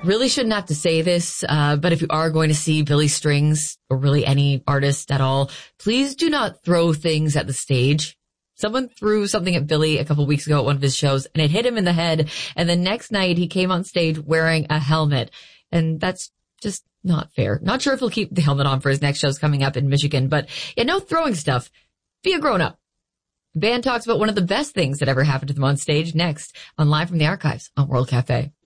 Really shouldn't have to say this, but if you are going to see Billy Strings, or really any artist at all, please do not throw things at the stage. Someone threw something at Billy a couple weeks ago at one of his shows, and it hit him in the head, and the next night he came on stage wearing a helmet, and that's just not fair. Not sure if he'll keep the helmet on for his next shows coming up in Michigan, but yeah, no throwing stuff. Be a grown-up. The band talks about one of the best things that ever happened to them on stage next on Live from the Archives on World Cafe.